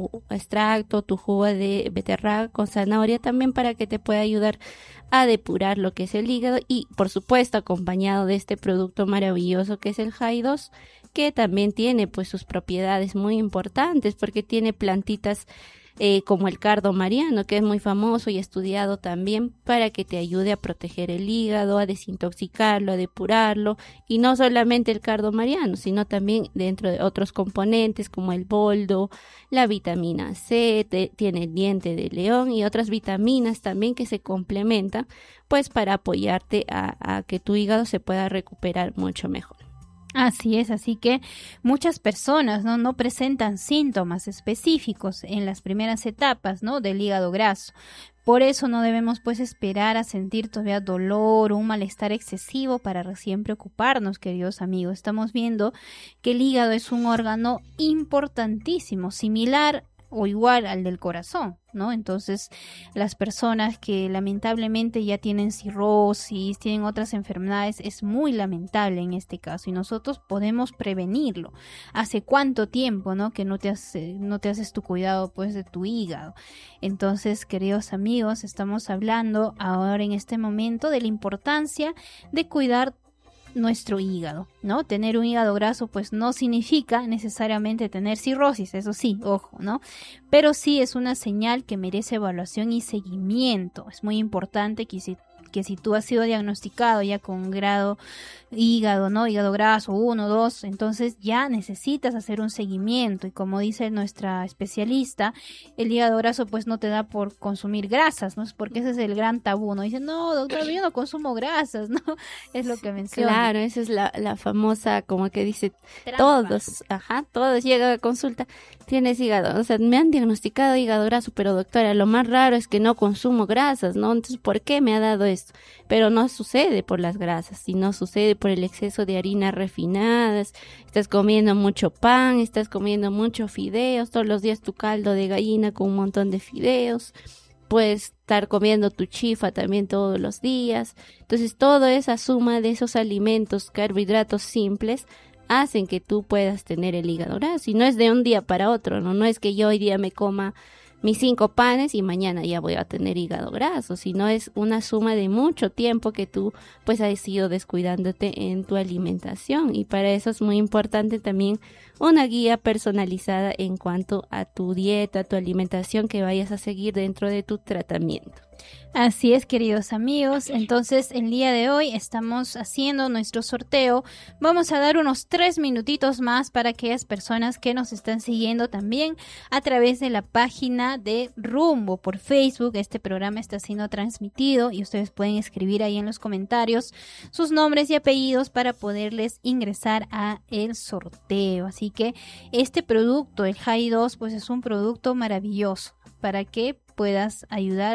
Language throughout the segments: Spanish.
tu extracto, tu jugo de beterraga con zanahoria también para que te pueda ayudar a depurar lo que es el hígado y por supuesto acompañado de este producto maravilloso que es el Jai 2, que también tiene pues sus propiedades muy importantes porque tiene plantitas como el cardo mariano, que es muy famoso y estudiado también para que te ayude a proteger el hígado, a desintoxicarlo, a depurarlo, y no solamente el cardo mariano, sino también dentro de otros componentes como el boldo, la vitamina C, tiene el diente de león y otras vitaminas también que se complementan pues para apoyarte a que tu hígado se pueda recuperar mucho mejor. Así es, así que muchas personas no presentan síntomas específicos en las primeras etapas, ¿no?, del hígado graso. Por eso no debemos pues esperar a sentir todavía dolor o un malestar excesivo para recién preocuparnos, queridos amigos. Estamos viendo que el hígado es un órgano importantísimo, similar o igual al del corazón, ¿no? Entonces, las personas que lamentablemente ya tienen cirrosis, tienen otras enfermedades, es muy lamentable en este caso y nosotros podemos prevenirlo. ¿Hace cuánto tiempo, no, que no te haces tu cuidado pues de tu hígado? Entonces, queridos amigos, estamos hablando ahora en este momento de la importancia de cuidar nuestro hígado, ¿no? Tener un hígado graso pues no significa necesariamente tener cirrosis, eso sí, ojo, ¿no? Pero sí es una señal que merece evaluación y seguimiento. Es muy importante que si tú has sido diagnosticado ya con grado hígado, ¿no?, hígado graso 1, 2, entonces ya necesitas hacer un seguimiento y como dice nuestra especialista, el hígado graso pues no te da por consumir grasas, ¿no? Es porque ese es el gran tabú, ¿no? Dicen, no, doctora, yo no consumo grasas, ¿no? Es lo que menciona. Claro, esa es la famosa, como que dice, trampa. todos llegan a consulta, tienes hígado, o sea, me han diagnosticado hígado graso, pero doctora, lo más raro es que no consumo grasas, ¿no? Entonces, ¿por qué me ha dado esto? Pero no sucede por las grasas, sino sucede por el exceso de harinas refinadas, estás comiendo mucho pan, estás comiendo mucho fideos, todos los días tu caldo de gallina con un montón de fideos, puedes estar comiendo tu chifa también todos los días. Entonces, toda esa suma de esos alimentos, carbohidratos simples, hacen que tú puedas tener el hígado graso. Y no es de un día para otro, ¿no? No es que yo hoy día me coma mis 5 panes y mañana ya voy a tener hígado graso, sino es una suma de mucho tiempo que tú pues has ido descuidándote en tu alimentación y para eso es muy importante también una guía personalizada en cuanto a tu dieta, tu alimentación que vayas a seguir dentro de tu tratamiento. Así es, queridos amigos, entonces el día de hoy estamos haciendo nuestro sorteo. Vamos a dar unos 3 minutitos más para aquellas personas que nos están siguiendo también a través de la página de Rumbo por Facebook. Este programa está siendo transmitido y ustedes pueden escribir ahí en los comentarios sus nombres y apellidos para poderles ingresar a el sorteo. Así que este producto, el Jai 2, pues es un producto maravilloso para que puedas ayudar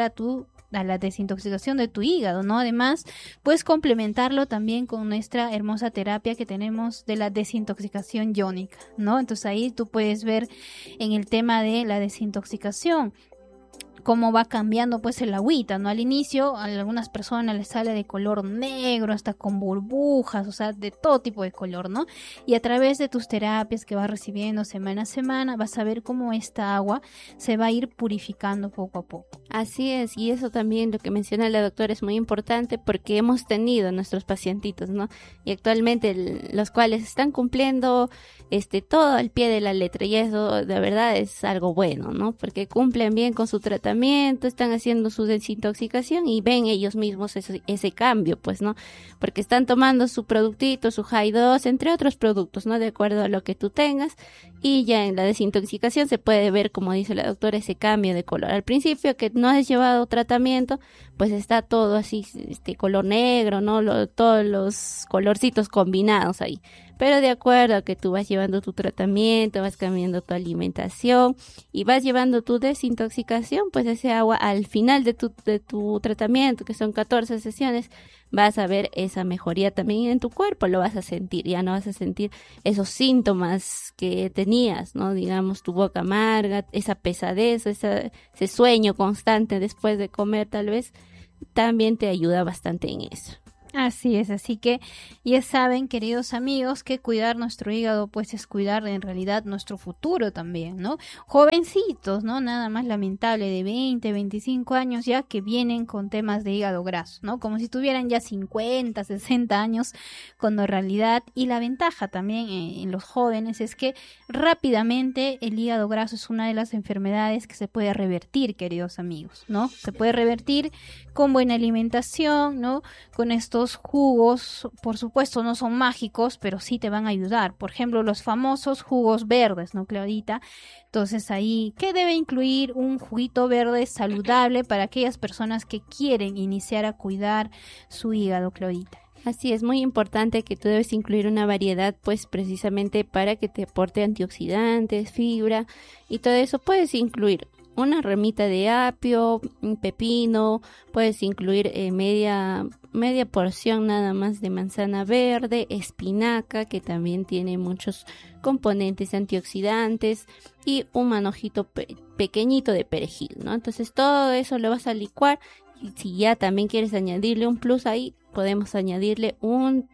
a la desintoxicación de tu hígado, ¿no? Además, puedes complementarlo también con nuestra hermosa terapia que tenemos de la desintoxicación iónica, ¿no? Entonces ahí tú puedes ver en el tema de la desintoxicación cómo va cambiando pues el agüita, ¿no? Al inicio a algunas personas les sale de color negro, hasta con burbujas, o sea, de todo tipo de color, ¿no? Y a través de tus terapias que vas recibiendo semana a semana, vas a ver cómo esta agua se va a ir purificando poco a poco. Así es, y eso también lo que menciona la doctora es muy importante porque hemos tenido nuestros pacientitos, ¿no? Y actualmente los cuales están cumpliendo todo al pie de la letra y eso de verdad es algo bueno, ¿no? Porque cumplen bien con su tratamiento, están haciendo su desintoxicación y ven ellos mismos ese cambio, pues, ¿no? Porque están tomando su productito, su Jai 2, entre otros productos, ¿no? De acuerdo a lo que tú tengas y ya en la desintoxicación se puede ver, como dice la doctora, ese cambio de color. Al principio que no has llevado tratamiento, pues está todo así, color negro, ¿no? Todos los colorcitos combinados ahí. Pero de acuerdo a que tú vas llevando tu tratamiento, vas cambiando tu alimentación y vas llevando tu desintoxicación, pues ese agua al final de tu tratamiento, que son 14 sesiones, vas a ver esa mejoría también en tu cuerpo, lo vas a sentir, ya no vas a sentir esos síntomas que tenías, ¿no? Digamos, tu boca amarga, esa pesadez, ese sueño constante después de comer tal vez, también te ayuda bastante en eso. Así es, así que ya saben, queridos amigos, que cuidar nuestro hígado pues es cuidar en realidad nuestro futuro también, ¿no? Jovencitos, ¿no? Nada más lamentable de 20, 25 años ya que vienen con temas de hígado graso, ¿no? Como si tuvieran ya 50, 60 años, cuando en realidad, y la ventaja también en los jóvenes es que rápidamente el hígado graso es una de las enfermedades que se puede revertir, queridos amigos, ¿no? Se puede revertir con buena alimentación, ¿no? Con estos jugos, por supuesto, no son mágicos, pero sí te van a ayudar. Por ejemplo, los famosos jugos verdes, ¿no, Claudita? Entonces ahí, ¿qué debe incluir un juguito verde saludable para aquellas personas que quieren iniciar a cuidar su hígado, Claudita? Así es, muy importante que tú debes incluir una variedad, pues precisamente para que te aporte antioxidantes, fibra y todo eso. Puedes incluir una ramita de apio, un pepino, puedes incluir media porción nada más de manzana verde, espinaca, que también tiene muchos componentes antioxidantes, y un manojito pequeñito de perejil, ¿no? Entonces todo eso lo vas a licuar, y si ya también quieres añadirle un plus ahí, podemos añadirle una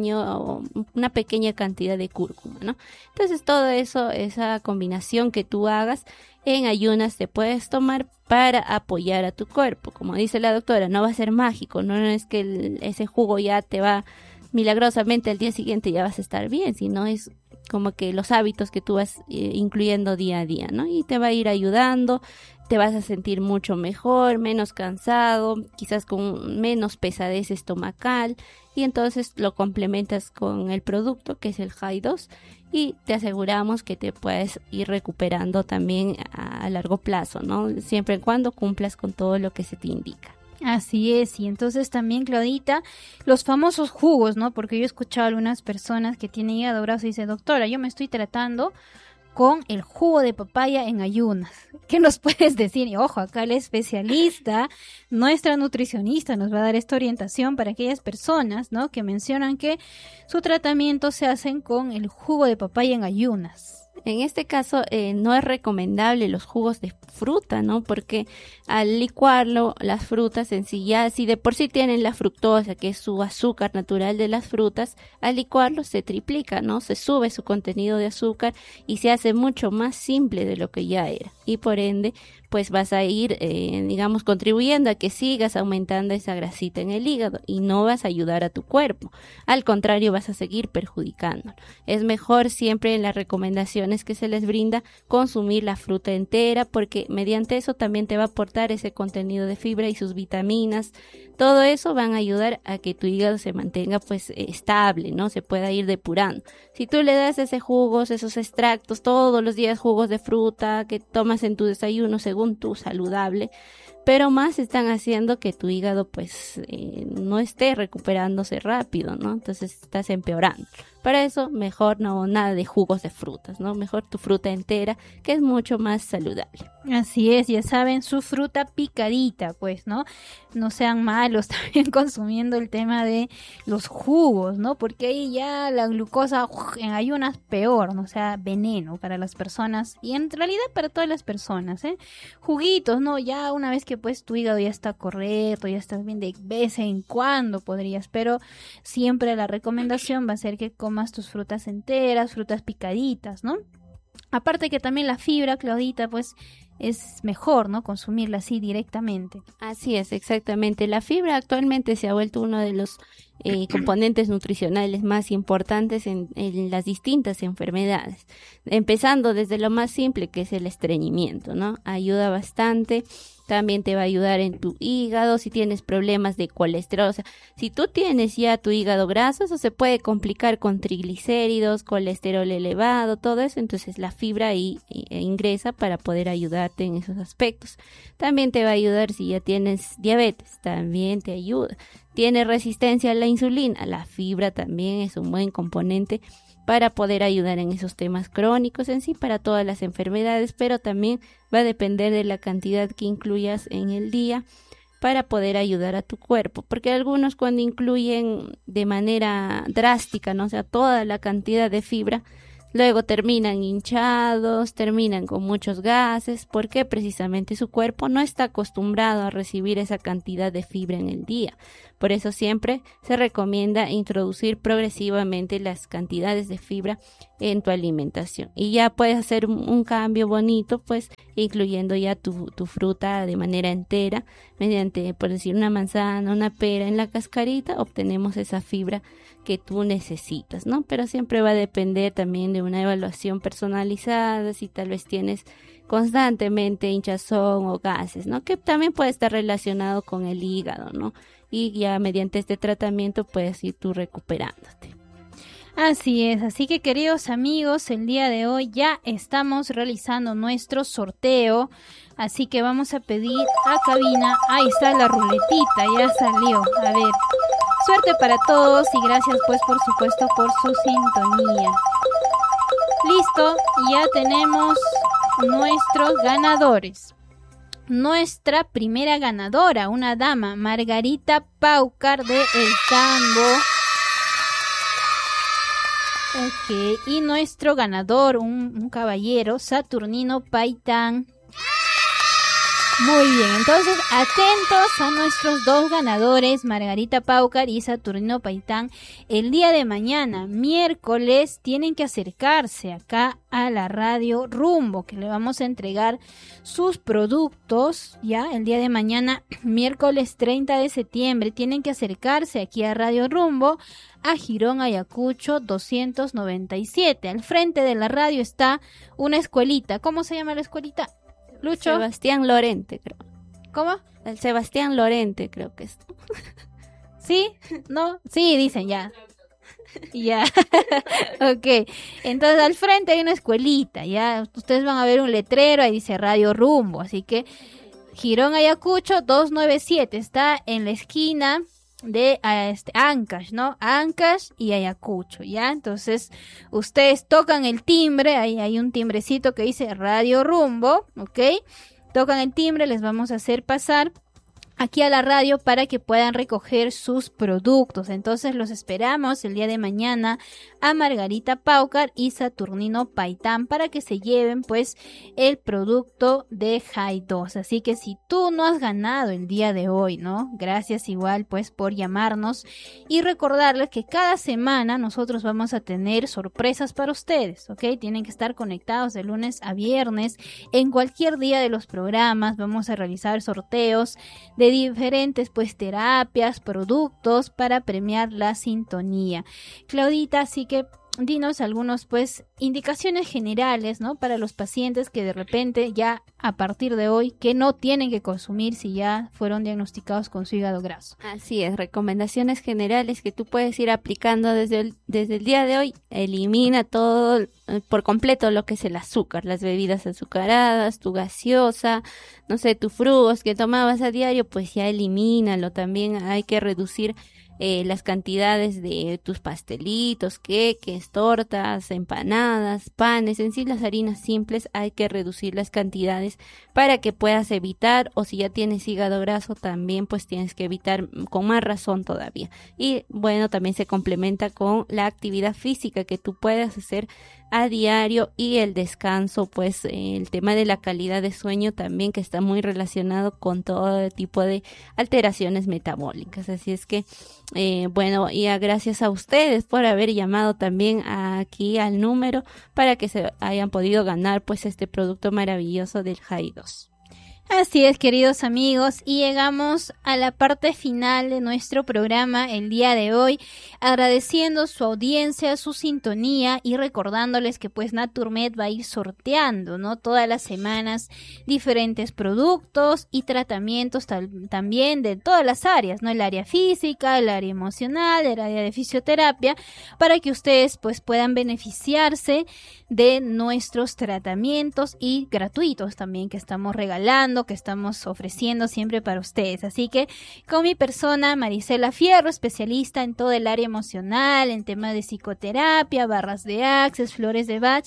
pequeña cantidad de cúrcuma, ¿no? Entonces todo eso, esa combinación que tú hagas en ayunas te puedes tomar para apoyar a tu cuerpo. Como dice la doctora, no va a ser mágico, no es que ese jugo ya te va milagrosamente al día siguiente ya vas a estar bien, sino es como que los hábitos que tú vas incluyendo día a día, ¿no? Y te va a ir ayudando, te vas a sentir mucho mejor, menos cansado, quizás con menos pesadez estomacal, y entonces lo complementas con el producto que es el High2 y te aseguramos que te puedes ir recuperando también a largo plazo, ¿no? Siempre y cuando cumplas con todo lo que se te indica. Así es, y entonces también, Claudita, los famosos jugos, ¿no? Porque yo he escuchado a algunas personas que tienen hígado graso y dicen, doctora, yo me estoy tratando con el jugo de papaya en ayunas. ¿Qué nos puedes decir? Y ojo, acá el especialista, nuestra nutricionista, nos va a dar esta orientación para aquellas personas, ¿no? Que mencionan que su tratamiento se hacen con el jugo de papaya en ayunas. En este caso no es recomendable los jugos de fruta, ¿no? Porque al licuarlo, las frutas en sí ya, si de por sí tienen la fructosa, que es su azúcar natural de las frutas, al licuarlo se triplica, ¿no? Se sube su contenido de azúcar y se hace mucho más simple de lo que ya era. Y por ende, pues vas a ir, digamos, contribuyendo a que sigas aumentando esa grasita en el hígado y no vas a ayudar a tu cuerpo. Al contrario, vas a seguir perjudicándolo. Es mejor siempre en las recomendaciones que se les brinda consumir la fruta entera, porque mediante eso también te va a aportar ese contenido de fibra y sus vitaminas. Todo eso van a ayudar a que tu hígado se mantenga pues estable, ¿no? Se pueda ir depurando. Si tú le das ese jugos, esos extractos, todos los días jugos de fruta que tomas en tu desayuno según tu saludable, pero más están haciendo que tu hígado pues no esté recuperándose rápido, ¿no? Entonces estás empeorando. Para eso mejor no nada de jugos de frutas, ¿no? Mejor tu fruta entera, que es mucho más saludable. Así es, ya saben, su fruta picadita, pues, ¿no? No sean malos también consumiendo el tema de los jugos, ¿no? Porque ahí ya la glucosa en ayunas peor, ¿no? O sea, veneno para las personas y en realidad para todas las personas, ¿eh? Juguitos, ¿no? Ya una vez que pues tu hígado ya está correcto, ya estás bien de vez en cuando podrías, pero siempre la recomendación va a ser que comas tus frutas enteras, frutas picaditas, ¿no? Aparte que también la fibra, Claudita, pues es mejor, ¿no? Consumirla así directamente. Así es, exactamente. La fibra actualmente se ha vuelto uno de los componentes nutricionales más importantes en las distintas enfermedades. Empezando desde lo más simple, que es el estreñimiento, ¿no? Ayuda bastante. También te va a ayudar en tu hígado, si tienes problemas de colesterol. O sea, si tú tienes ya tu hígado graso, eso se puede complicar con triglicéridos, colesterol elevado, todo eso. Entonces la fibra ahí ingresa para poder ayudarte en esos aspectos. También te va a ayudar si ya tienes diabetes, también te ayuda. Tienes resistencia a la insulina, la fibra también es un buen componente para poder ayudar en esos temas crónicos en sí, para todas las enfermedades, pero también va a depender de la cantidad que incluyas en el día para poder ayudar a tu cuerpo, porque algunos cuando incluyen de manera drástica, ¿no? O sea, toda la cantidad de fibra, luego terminan hinchados, terminan con muchos gases, porque precisamente su cuerpo no está acostumbrado a recibir esa cantidad de fibra en el día. Por eso siempre se recomienda introducir progresivamente las cantidades de fibra en tu alimentación. Y ya puedes hacer un cambio bonito, pues incluyendo ya tu fruta de manera entera, mediante, por decir, una manzana, una pera en la cascarita, obtenemos esa fibra que tú necesitas, ¿no? Pero siempre va a depender también de una evaluación personalizada, si tal vez tienes constantemente hinchazón o gases, ¿no? Que también puede estar relacionado con el hígado, ¿no? Y ya mediante este tratamiento puedes ir tú recuperándote. Así es, así que queridos amigos, el día de hoy ya estamos realizando nuestro sorteo, así que vamos a pedir a cabina, ahí está la ruletita, ya salió, a ver, suerte para todos y gracias pues por supuesto por su sintonía. Listo, ya tenemos nuestros ganadores. Nuestra primera ganadora, una dama, Margarita Paucar de El Tambo. Ok, y nuestro ganador, un caballero, Saturnino Paitán. Muy bien, entonces atentos a nuestros dos ganadores, Margarita Paucar y Saturnino Paitán. El día de mañana, miércoles, tienen que acercarse acá a la Radio Rumbo, que le vamos a entregar sus productos, ya, el día de mañana, miércoles 30 de septiembre, tienen que acercarse aquí a Radio Rumbo, a Girón Ayacucho 297. Al frente de la radio está una escuelita. ¿Cómo se llama la escuelita, Lucho? Sebastián Lorente, creo. ¿Cómo? El Sebastián Lorente, creo que es. ¿Sí? ¿No? Sí, dicen ya. Ya. Ok. Entonces al frente hay una escuelita, ya. Ustedes van a ver un letrero, ahí dice Radio Rumbo. Así que Girón Ayacucho 297 está en la esquina de Ancash, ¿no? Ancash y Ayacucho, ¿ya? Entonces, ustedes tocan el timbre, ahí hay un timbrecito que dice Radio Rumbo, ¿ok? Tocan el timbre, les vamos a hacer pasar aquí a la radio para que puedan recoger sus productos. Entonces los esperamos el día de mañana a Margarita Paucar y Saturnino Paitán para que se lleven pues el producto de High 2. Así que si tú no has ganado el día de hoy, ¿no? Gracias igual pues por llamarnos y recordarles que cada semana nosotros vamos a tener sorpresas para ustedes, ¿ok? Tienen que estar conectados de lunes a viernes. En cualquier día de los programas vamos a realizar sorteos de diferentes pues terapias, productos para premiar la sintonía. Claudita, así que dinos algunos pues indicaciones generales, ¿no? Para los pacientes que de repente ya a partir de hoy que no tienen que consumir si ya fueron diagnosticados con su hígado graso. Así es, recomendaciones generales que tú puedes ir aplicando desde el día de hoy. Elimina todo por completo lo que es el azúcar, las bebidas azucaradas, tu gaseosa, no sé, tus frugos que tomabas a diario, pues ya elimínalo. También hay que reducir las cantidades de tus pastelitos, queques, tortas, empanadas, panes, en sí las harinas simples hay que reducir las cantidades para que puedas evitar, o si ya tienes hígado graso también pues tienes que evitar con más razón todavía. Y bueno, también se complementa con la actividad física que tú puedes hacer a diario y el descanso, pues el tema de la calidad de sueño también, que está muy relacionado con todo tipo de alteraciones metabólicas. Así es que bueno, y gracias a ustedes por haber llamado también aquí al número para que se hayan podido ganar pues este producto maravilloso del High 2. Así es, queridos amigos, y llegamos a la parte final de nuestro programa el día de hoy, agradeciendo su audiencia, su sintonía y recordándoles que pues Naturmed va a ir sorteando, ¿no? Todas las semanas diferentes productos y tratamientos también de todas las áreas, ¿no? El área física, el área emocional, el área de fisioterapia, para que ustedes pues puedan beneficiarse de nuestros tratamientos y gratuitos también que estamos regalando, que estamos ofreciendo siempre para ustedes. Así que con mi persona, Marisela Fierro, especialista en todo el área emocional, en temas de psicoterapia, barras de Access, flores de Bach,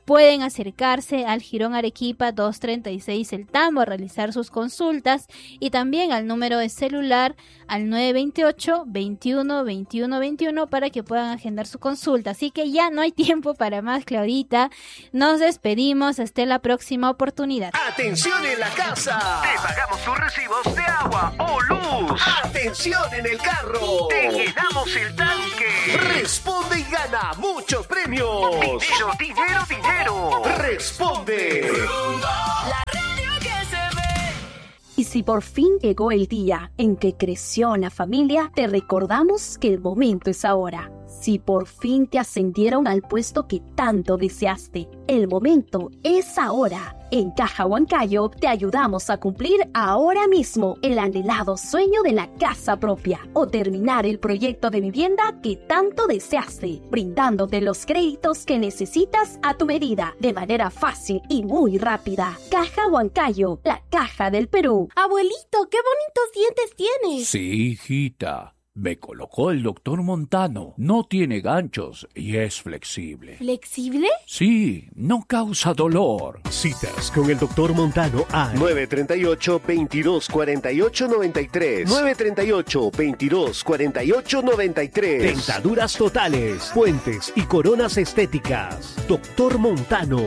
pueden acercarse al Jirón Arequipa 236 El Tambo a realizar sus consultas, y también al número de celular al 928 21 21 21 para que puedan agendar su consulta. Así que ya no hay tiempo para más, Claudita. Nos despedimos, hasta la próxima oportunidad. ¡Atención en la casa! Te pagamos tus recibos de agua o luz. ¡Atención en el carro! Te llenamos el tanque. Responde y gana muchos premios. Dinero, dinero, dinero. Responde. La radio que se ve. Y si por fin llegó el día en que creció la familia, te recordamos que el momento es ahora. Si por fin te ascendieron al puesto que tanto deseaste, el momento es ahora. En Caja Huancayo te ayudamos a cumplir ahora mismo el anhelado sueño de la casa propia o terminar el proyecto de vivienda que tanto deseaste, brindándote los créditos que necesitas a tu medida, de manera fácil y muy rápida. Caja Huancayo, la caja del Perú. Abuelito, qué bonitos dientes tienes. Sí, hijita. Me colocó el doctor Montano. No tiene ganchos y es flexible. ¿Flexible? Sí, no causa dolor. Citas con el doctor Montano al 938-2248-93. 938-2248-93. Dentaduras totales, puentes y coronas estéticas. Doctor Montano.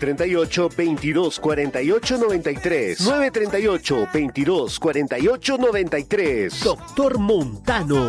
938-2248-93. 938-2248-93. Doctor Montano.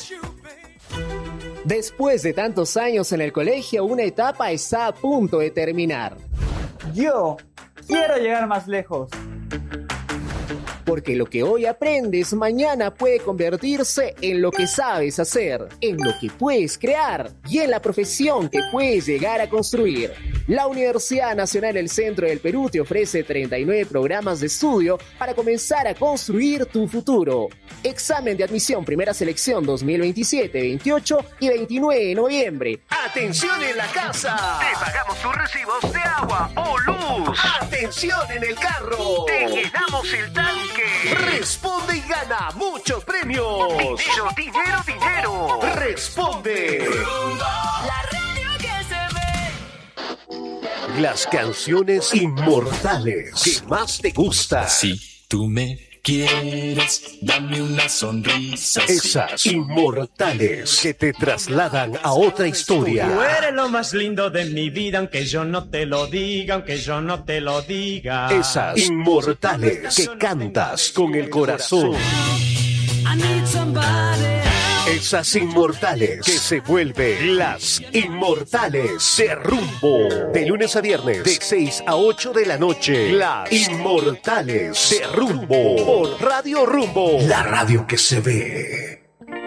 Después de tantos años en el colegio, una etapa está a punto de terminar. Yo quiero llegar más lejos. Porque lo que hoy aprendes mañana puede convertirse en lo que sabes hacer, en lo que puedes crear y en la profesión que puedes llegar a construir. La Universidad Nacional del Centro del Perú te ofrece 39 programas de estudio para comenzar a construir tu futuro. Examen de admisión primera selección 2027, 28 y 29 de noviembre. ¡Atención en la casa! Te pagamos tus recibos de agua o luz. ¡Atención en el carro! Te llenamos el tanque. Responde y gana muchos premios. Dinero, dinero, dinero. Responde. La radio que se ve. Las canciones inmortales que más te gustan. Si tú me quieres, dame una sonrisa. Esas inmortales que te trasladan a otra historia. Tú eres lo más lindo de mi vida, aunque yo no te lo diga, aunque yo no te lo diga. Esas inmortales que cantas con el corazón. Esas inmortales que se vuelven las inmortales de Rumbo. De lunes a viernes, de 6 a 8 de la noche. Las inmortales de Rumbo. Por Radio Rumbo. La radio que se ve.